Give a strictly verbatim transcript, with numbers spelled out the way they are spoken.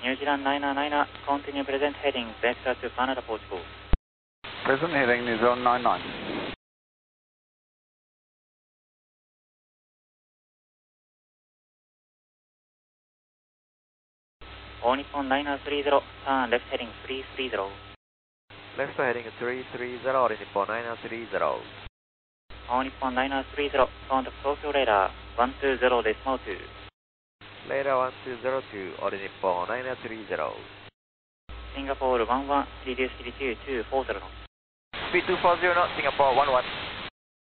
New Zealand nine nine nine, continue present heading vector to Canada Portugal. Present heading New Zealand nine nine. All Nippon nine three zero, turn left heading three three zero. Left heading three three zero, All Nippon nine three zero. All Nippon nine three zero, contact Tokyo radar one two zero decimal two. Radar one two zero two, All Nippon nine three zero. Singapore one one, reduce altitude two four zero knots. Speed two four zero knots, Singapore one one.